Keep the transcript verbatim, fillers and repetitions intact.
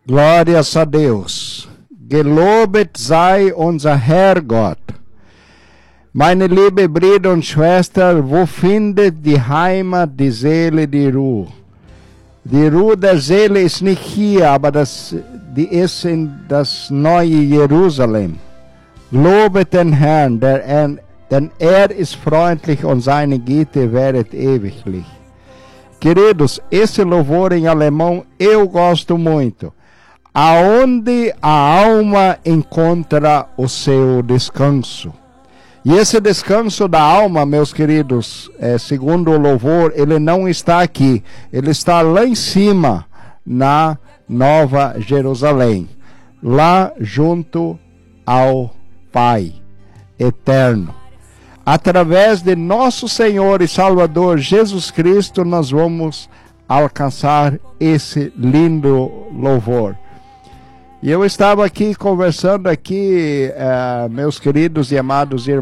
Glórias a Deus. Gelobet sei unser Herrgott. Meine liebe Brüder und Schwestern, wo findet die Heimat, die Seele, die Ruhe? Die Ruhe der Seele ist nicht hier, aber das, die ist in das neue Jerusalem. Lobet den Herrn, der, denn er ist freundlich und seine Güte währet ewiglich. Queridos, esse louvor em alemão eu gosto muito. Aonde a alma encontra o seu descanso. E esse descanso da alma, meus queridos, é, segundo o louvor, ele não está aqui. Ele está lá em cima, na Nova Jerusalém. Lá junto ao Pai eterno. Através de nosso Senhor e Salvador Jesus Cristo, nós vamos alcançar esse lindo louvor. E eu estava aqui conversando aqui, uh, meus queridos e amados irmãos,